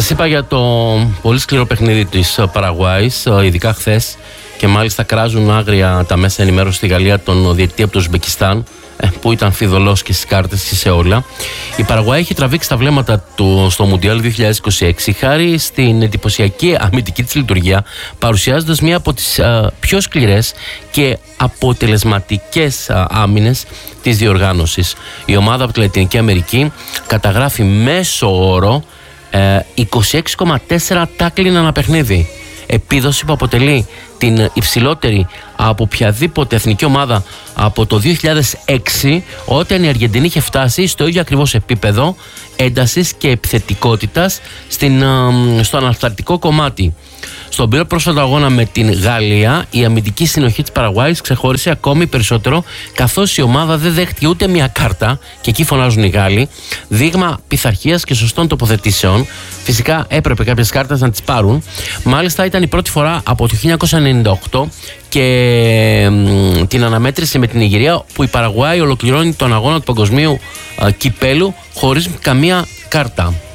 Σας είπα για το πολύ σκληρό παιχνίδι της Παραγουάης, ειδικά χθες, και μάλιστα κράζουν άγρια τα μέσα ενημέρωση στη Γαλλία τον διαιτητή από το Ουσμπεκιστάν, που ήταν φιδωλός και στις κάρτες και σε όλα. Η Παραγουάη έχει τραβήξει τα βλέμματα του στο Μουντιάλ 2026 χάρη στην εντυπωσιακή αμυντική της λειτουργία, παρουσιάζοντας μία από τις πιο σκληρές και αποτελεσματικές άμυνες της διοργάνωσης. Η ομάδα από τη Λατινική Αμερική καταγράφει μέσο όρο 26,4 τάκλιν ανά παιχνίδι. Επίδοση που αποτελεί την υψηλότερη από οποιαδήποτε εθνική ομάδα από το 2006, όταν η Αργεντινή είχε φτάσει στο ίδιο ακριβώς επίπεδο έντασης και επιθετικότητας στο ανασταλτικό κομμάτι. Στον πιο πρόσφατο αγώνα με την Γαλλία, η αμυντική συνοχή της Παραγουάης ξεχώρισε ακόμη περισσότερο, καθώς η ομάδα δεν δέχτηκε ούτε μια κάρτα, και εκεί φωνάζουν οι Γάλλοι, δείγμα πειθαρχίας και σωστών τοποθετήσεων. Φυσικά έπρεπε κάποιες κάρτες να τις πάρουν. Μάλιστα ήταν η πρώτη φορά από το 1998 και την αναμέτρηση με την Νιγηρία που η Παραγουάη ολοκληρώνει τον αγώνα του παγκοσμίου κυπέλου χωρίς καμία κάρτα.